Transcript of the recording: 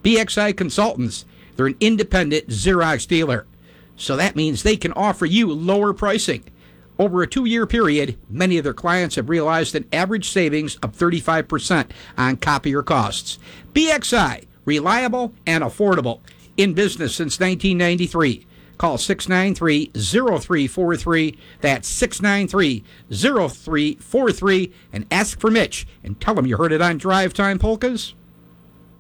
BXI Consultants, they're an independent Xerox dealer. So that means they can offer you lower pricing. Over a 2-year period, many of their clients have realized an average savings of 35% on copier costs. BXI, reliable and affordable. In business since 1993. Call 693-0343. That's 693-0343. And ask for Mitch and tell him you heard it on Drive Time Polkas.